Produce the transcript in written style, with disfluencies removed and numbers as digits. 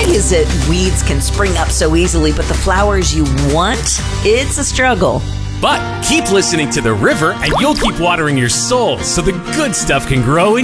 is it weeds can spring up so easily, but the flowers you want, it's a struggle. But keep listening to the river and you'll keep watering your soul so the good stuff can grow in